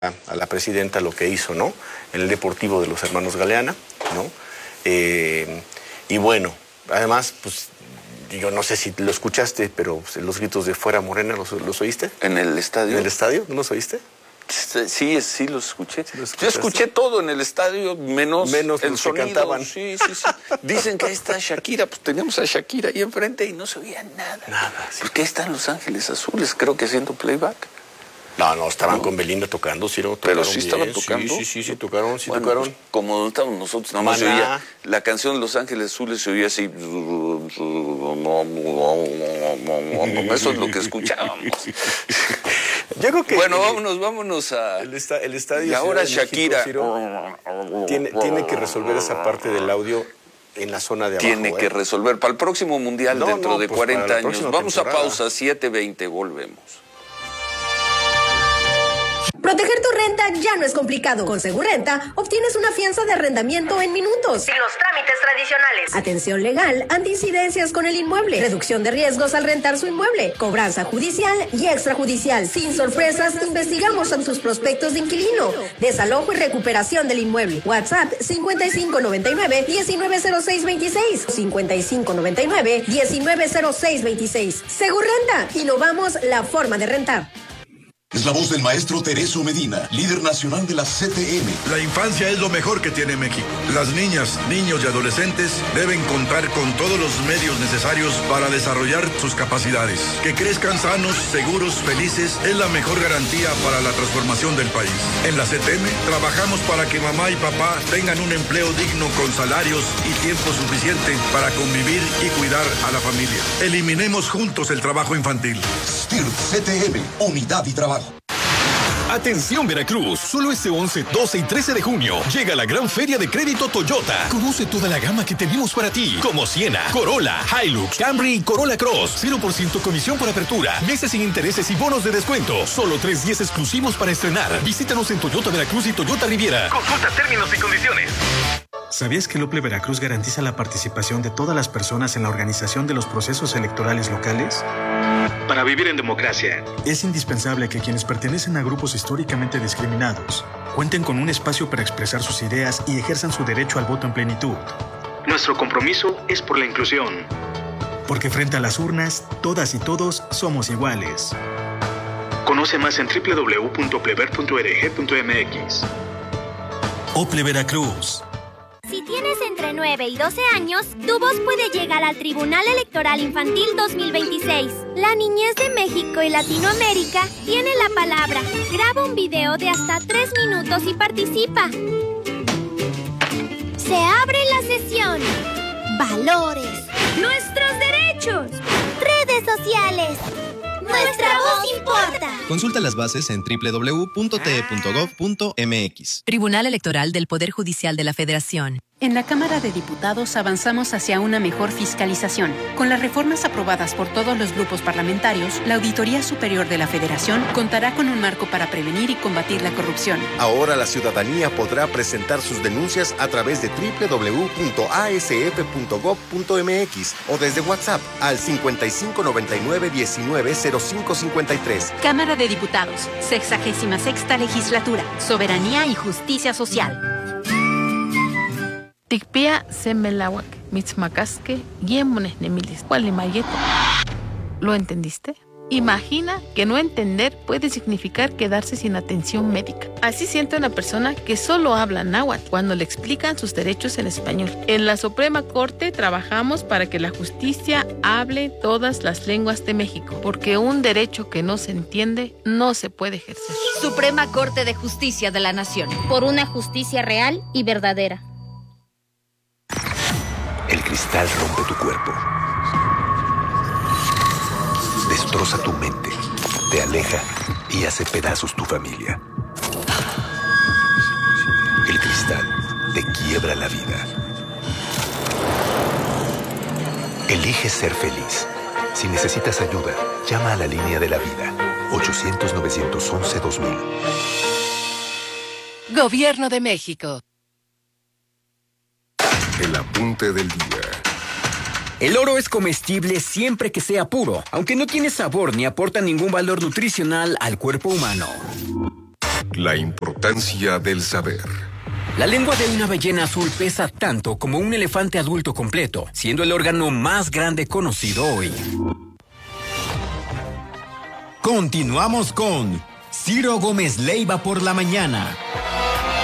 a la presidenta lo que hizo, ¿no? En el Deportivo de los Hermanos Galeana, ¿no? Y bueno, además, pues, yo no sé si lo escuchaste, pero los gritos de fuera Morena, ¿los oíste? ¿En el estadio? ¿En el estadio? ¿No los oíste? Sí, los escuché. Yo escuché todo en el estadio, menos el los sonido. Que cantaban. Sí. Dicen que ahí está Shakira, pues teníamos a Shakira ahí enfrente y no se oía nada. Nada, sí. Porque ahí están Los Ángeles Azules, creo que haciendo playback. No, estaban con Belinda tocando, sí, ¿no? Pero sí estaban tocando. Sí, tocaron. Pues, como estábamos nosotros, nada más se oía. La canción de Los Ángeles Azules se oía así. Eso es lo que escuchábamos. Yo creo que bueno, vámonos a... El estadio. Y ahora Ciudad de Shakira. México, tiene que resolver esa parte del audio en la zona de abajo. Tiene que resolver. Para el próximo Mundial, dentro de 40 años. Vamos a pausa, 7:20, volvemos. Proteger tu renta ya no es complicado. Con Segurrenta obtienes una fianza de arrendamiento en minutos. Sin los trámites tradicionales. Atención legal ante incidencias con el inmueble. Reducción de riesgos al rentar su inmueble. Cobranza judicial y extrajudicial. Sin sorpresas, investigamos en tus prospectos de inquilino. Desalojo y recuperación del inmueble. WhatsApp 5599-190626. 5599-190626. Segurrenta. Innovamos la forma de rentar. Es la voz del maestro Tereso Medina, líder nacional de la CTM. La infancia es lo mejor que tiene México. Las niñas, niños y adolescentes deben contar con todos los medios necesarios para desarrollar sus capacidades. Que crezcan sanos, seguros, felices es la mejor garantía para la transformación del país. En la CTM trabajamos para que mamá y papá tengan un empleo digno con salarios y tiempo suficiente para convivir y cuidar a la familia. Eliminemos juntos el trabajo infantil. STIRT CTM, unidad y trabajo. Atención Veracruz, solo este 11, 12 y 13 de junio llega la gran feria de crédito Toyota. Conoce toda la gama que tenemos para ti, como Siena, Corolla, Hilux, Camry y Corolla Cross. 0% comisión por apertura, meses sin intereses y bonos de descuento. Solo 3 días exclusivos para estrenar. Visítanos en Toyota Veracruz y Toyota Riviera. Consulta términos y condiciones. ¿Sabías que el OPLE Veracruz garantiza la participación de todas las personas en la organización de los procesos electorales locales? Para vivir en democracia, es indispensable que quienes pertenecen a grupos históricamente discriminados cuenten con un espacio para expresar sus ideas y ejerzan su derecho al voto en plenitud. Nuestro compromiso es por la inclusión. Porque frente a las urnas, todas y todos somos iguales. Conoce más en www.oplever.org.mx. OPLE Veracruz. Si tienes entre 9 y 12 años, tu voz puede llegar al Tribunal Electoral Infantil 2026. La niñez de México y Latinoamérica tiene la palabra. Graba un video de hasta 3 minutos y participa. Se abre la sesión. Valores. Nuestros derechos. Redes sociales. Nuestra voz importa. Consulta las bases en www.te.gov.mx. Tribunal Electoral del Poder Judicial de la Federación. En la Cámara de Diputados avanzamos hacia una mejor fiscalización. Con las reformas aprobadas por todos los grupos parlamentarios, la Auditoría Superior de la Federación contará con un marco para prevenir y combatir la corrupción. Ahora la ciudadanía podrá presentar sus denuncias a través de www.asf.gov.mx o desde WhatsApp al 5599-190553. Cámara de Diputados, 66ª Legislatura, Soberanía y Justicia Social. Tikpia semelawak, mitzmacasque, guiemones nemilis, cualimayeto. ¿Lo entendiste? Imagina que no entender puede significar quedarse sin atención médica. Así siente una persona que solo habla náhuatl cuando le explican sus derechos en español. En la Suprema Corte trabajamos para que la justicia hable todas las lenguas de México, porque un derecho que no se entiende no se puede ejercer. Suprema Corte de Justicia de la Nación. Por una justicia real y verdadera. El cristal rompe tu cuerpo. Destroza tu mente, te aleja y hace pedazos tu familia. El cristal te quiebra la vida. Elige ser feliz. Si necesitas ayuda, llama a la línea de la vida. 800-911-2000. Gobierno de México. El apunte del día. El oro es comestible siempre que sea puro, aunque no tiene sabor ni aporta ningún valor nutricional al cuerpo humano. La importancia del saber. La lengua de una ballena azul pesa tanto como un elefante adulto completo, siendo el órgano más grande conocido hoy. Continuamos con Ciro Gómez Leiva por la mañana.